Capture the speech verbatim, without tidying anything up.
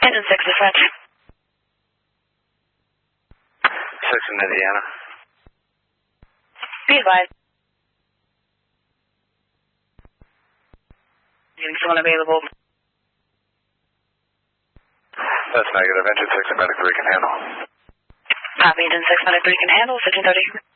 Engine six dispatch. six in Indiana. Be advised. Getting someone available. That's negative. Engine six, medic three can handle. Copy, Engine six, medic three can handle. fifteen thirty.